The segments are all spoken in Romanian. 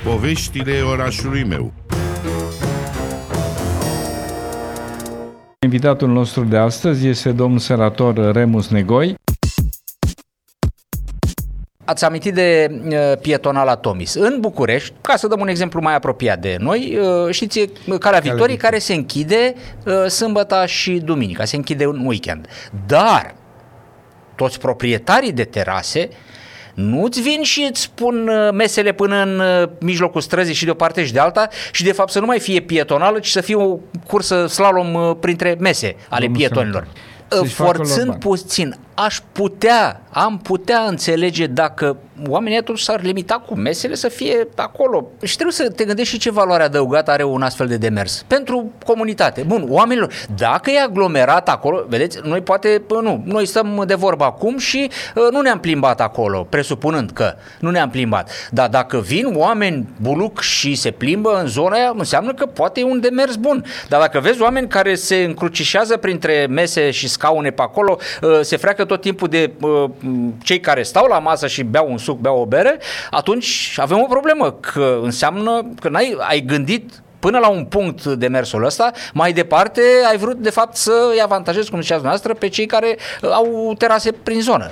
Poveștile orașului meu. Invitatul nostru de astăzi este domnul senator Remus Negoi. Ați amintit de pietonala Tomis. În București, ca să dăm un exemplu mai apropiat de noi, știți, Calea Victoriei care se închide sâmbătă și duminica, se închide un weekend. Dar toți proprietarii de terase nu-ți vin și îți pun mesele până în mijlocul străzii și de o parte și de alta și de fapt să nu mai fie pietonală, ci să fie o cursă slalom printre mese ale pietonilor. Forțând puțin, am putea înțelege dacă oamenii atunci s-ar limita cu mesele să fie acolo. Și trebuie să te gândești și ce valoare adăugată are un astfel de demers pentru comunitate. Bun, oamenilor, dacă e aglomerat acolo, vedeți, noi stăm de vorbă acum și nu ne-am plimbat acolo, presupunând că nu ne-am plimbat. Dar dacă vin oameni buluc și se plimbă în zona aia, înseamnă că poate e un demers bun. Dar dacă vezi oameni care se încrucișează printre mese și scaune pe acolo, se freacă tot timpul de cei care stau la masă și beau un suc, beau o bere, atunci avem o problemă, că înseamnă că ai gândit până la un punct de mersul ăsta, mai departe ai vrut de fapt să îi avantajezi, cum ziceați dumneavoastră, pe cei care au terase prin zonă.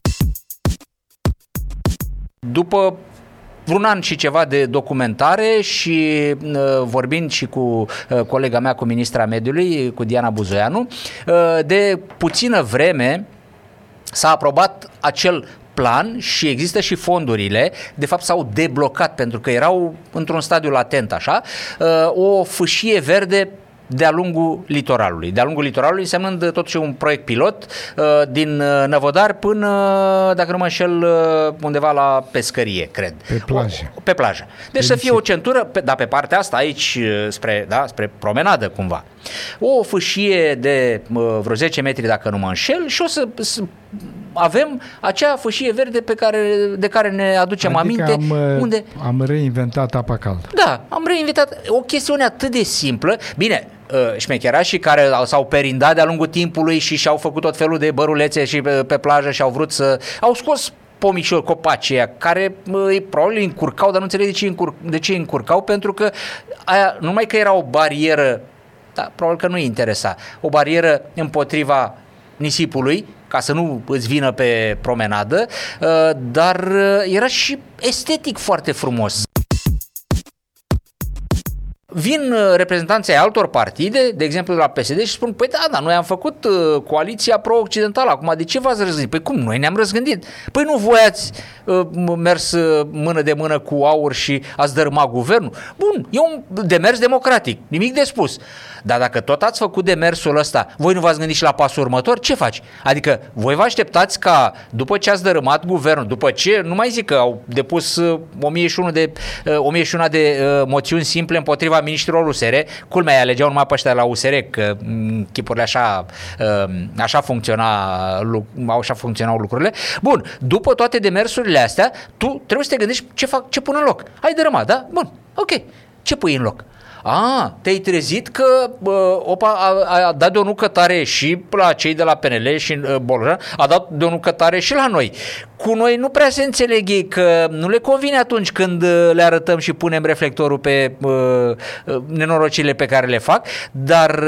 După un an și ceva de documentare și vorbind și cu colega mea, cu ministra mediului, cu Diana Buzoianu, de puțină vreme s-a aprobat acel plan și există și fondurile, de fapt s-au deblocat pentru că erau într-un stadiu latent așa, o fâșie verde de-a lungul litoralului. De-a lungul litoralului însemnând totuși un proiect pilot din Năvodar până, dacă nu mă înșel, undeva la pescărie, cred. Pe plajă. Pe plajă. Deci să fie o centură, pe partea asta aici, spre promenadă cumva. O fâșie de vreo 10 metri, dacă nu mă înșel, și o să avem acea fâșie verde de care ne aducem aminte. Unde am reinventat apa caldă. Da, am reinventat o chestiune atât de simplă. Bine, șmecherașii care s-au perindat de-a lungul timpului și și-au făcut tot felul de bărulețe și pe plajă și au vrut au scos pomișori, copacii aia, care probabil îi încurcau, dar nu înțeleg de ce îi încurcau, pentru că aia, numai că era o barieră, da, probabil că nu îi interesa, o barieră împotriva nisipului, ca să nu îți vină pe promenadă, dar era și estetic foarte frumos. Vin reprezentanții ai altor partide, de exemplu de la PSD, și spun, păi da, noi am făcut coaliția pro-occidentală, acum de ce v-ați răzgândit? Păi cum, noi ne-am răzgândit? Păi nu voi ați mers mână de mână cu AUR și ați dărâmat guvernul? Bun, e un demers democratic, nimic de spus. Dar dacă tot ați făcut demersul ăsta, voi nu v-ați gândit și la pasul următor? Ce faci? Adică voi vă așteptați ca după ce ați dărâmat guvernul, după ce, nu mai zic că au depus 1001 de moțiuni simple împotriva ministrilor USR, culmea, alegeau numai pe ăștia la USR, că chipurile așa funcționau lucrurile. Bun, după toate demersurile astea, tu trebuie să te gândești ce pun în loc. Ai dărâmat, da? Bun, ok. Ce pui în loc? Te-ai trezit că a dat de o nucă tare și la cei de la PNL și în Bolojan, a dat de o nucă tare și la noi. Cu noi nu prea se înțeleg ei că nu le convine atunci când le arătăm și punem reflectorul pe nenorocirile pe care le fac, dar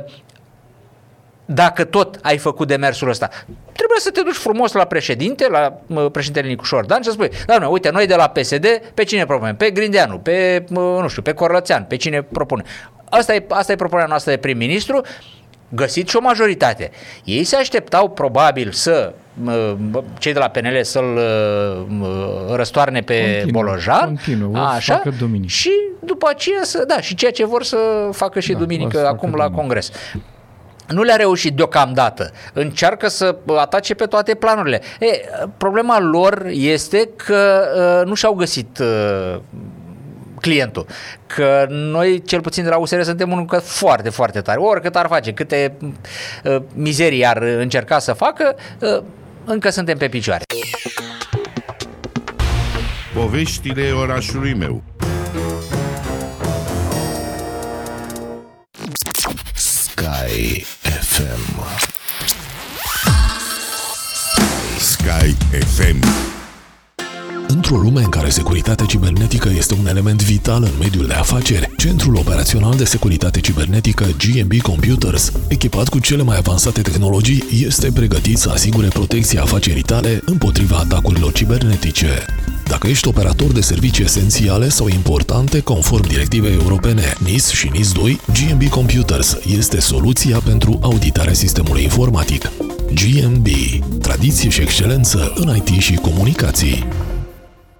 dacă tot ai făcut demersul ăsta, trebuie să te duci frumos la președinte, la președintele Nicu Șordan și să spui, da, uite, noi de la PSD, pe cine propunem? Pe Grindeanu, pe Corlățean, pe cine propune? Asta e propunerea noastră de prim-ministru, găsit și o majoritate. Ei se așteptau probabil cei de la PNL să-l răstoarne pe Bolojan, așa, și după aceea și ceea ce vor să facă și duminică acum la Congres. Nu le-a reușit deocamdată. Încearcă să atace pe toate planurile. Problema lor este că nu și-au găsit clientul. Că noi, cel puțin de la USR, suntem unul foarte, foarte tare. Oricât ar face, câte mizerii ar încerca să facă, încă suntem pe picioare. Poveștile orașului meu. Sky FM. Sky FM. Într-o lume în care securitatea cibernetică este un element vital în mediul de afaceri, Centrul Operațional de Securitate Cibernetică GMB Computers, echipat cu cele mai avansate tehnologii, este pregătit să asigure protecția afacerii tale împotriva atacurilor cibernetice. Dacă ești operator de servicii esențiale sau importante conform directivei europene NIS și NIS-2, GMB Computers este soluția pentru auditarea sistemului informatic. GMB. Tradiție și excelență în IT și comunicații.